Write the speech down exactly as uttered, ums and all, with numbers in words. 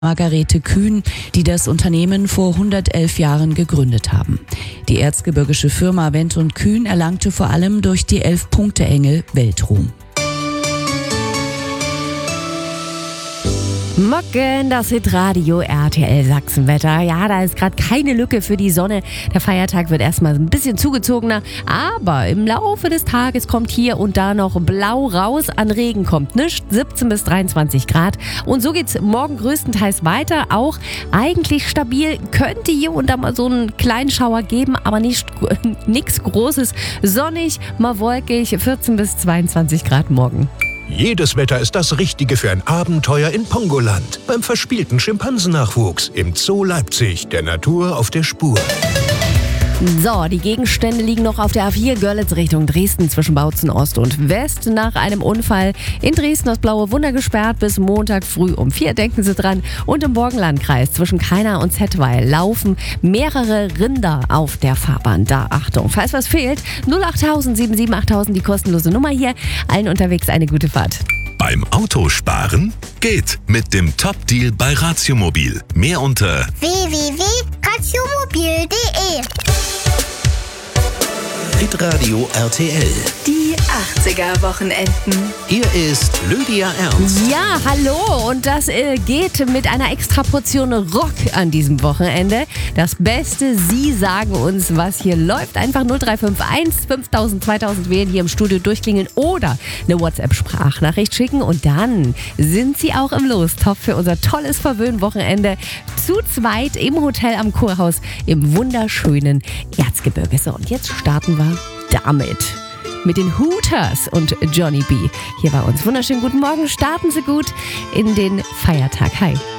Margarete Kühn, die das Unternehmen vor hundertelf Jahren gegründet haben. Die erzgebirgische Firma Wendt und Kühn erlangte vor allem durch die Elf-Punkte-Engel Weltruhm. Morgen, das Hitradio R T L Sachsenwetter. Ja, da ist gerade keine Lücke für die Sonne. Der Feiertag wird erstmal ein bisschen zugezogener, aber im Laufe des Tages kommt hier und da noch blau raus. An Regen kommt nichts, siebzehn bis dreiundzwanzig Grad. Und so geht's morgen größtenteils weiter. Auch eigentlich stabil, könnte hier und da mal so einen kleinen Schauer geben, aber nicht nichts Großes. Sonnig, mal wolkig, vierzehn bis zweiundzwanzig Grad morgen. Jedes Wetter ist das Richtige für ein Abenteuer in Pongoland. Beim verspielten Schimpansennachwuchs im Zoo Leipzig, der Natur auf der Spur. So, die Gegenstände liegen noch auf der A vier Görlitz Richtung Dresden zwischen Bautzen Ost und West. Nach einem Unfall in Dresden das Blaue Wunder gesperrt bis Montag früh um vier, denken Sie dran. Und im Borkenlandkreis zwischen Kaina und Zettweil laufen mehrere Rinder auf der Fahrbahn. Da Achtung, falls was fehlt, null acht tausend, sieben sieben acht tausend, die kostenlose Nummer hier. Allen unterwegs eine gute Fahrt. Beim Autosparen geht mit dem Top-Deal bei Ratiomobil. Mehr unter w w w punkt ratiomobil punkt de. Hitradio R T L. Die achtziger-Wochenenden. Hier ist Lydia Ernst. Ja, hallo, und das äh, geht mit einer Extraportion Rock an diesem Wochenende. Das Beste, Sie sagen uns, was hier läuft. Einfach null drei fünf eins fünftausend zweitausend wählen, hier im Studio durchklingeln oder eine WhatsApp-Sprachnachricht schicken. Und dann sind Sie auch im Lostopf für unser tolles Verwöhn-Wochenende zu zweit im Hotel am Kurhaus im wunderschönen Erzgebirge. So, und jetzt starten wir damit. Mit den Hooters und Johnny B. Hier bei uns. Wunderschönen guten Morgen. Starten Sie gut in den Feiertag. Hi.